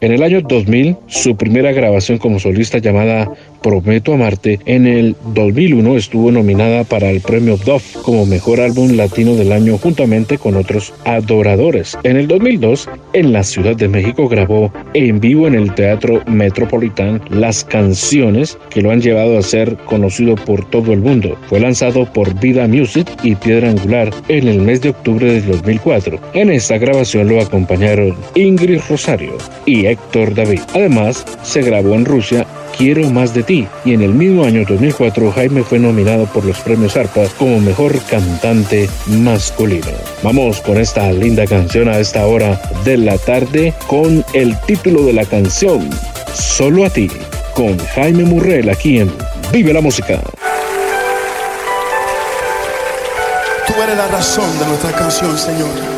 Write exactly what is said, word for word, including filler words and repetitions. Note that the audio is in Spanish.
En el año dos mil, su primera grabación como solista llamada Prometo Amarte, en el dos mil uno estuvo nominada para el premio Dove como mejor álbum latino del año juntamente con otros adoradores. En el dos mil dos, en la Ciudad de México grabó en vivo en el Teatro Metropolitan las canciones que lo han llevado a ser conocido por todo el mundo. Fue lanzado por Vida Music y Piedra Angular en el mes de octubre del dos mil cuatro. En esta grabación lo acompañaron Ingrid Rosario y Héctor David. Además, se grabó en Rusia Quiero Más de Ti, y en el mismo año dos mil cuatro Jaime fue nominado por los premios ARPA como mejor cantante masculino. Vamos con esta linda canción a esta hora de la tarde con el título de la canción Solo a Ti, con Jaime Murrell aquí en Vive la Música. Tú eres la razón de nuestra canción, Señor.